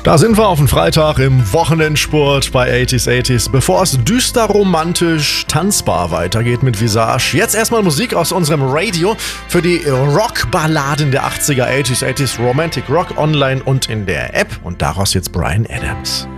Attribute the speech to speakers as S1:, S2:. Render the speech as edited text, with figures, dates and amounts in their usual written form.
S1: Da sind wir auf dem Freitag im Wochenendsport bei 80s. Bevor es düster romantisch tanzbar weitergeht mit Visage, jetzt erstmal Musik aus unserem Radio für die Rockballaden der 80er, 80s Romantic Rock online und in der App und daraus jetzt Bryan Adams.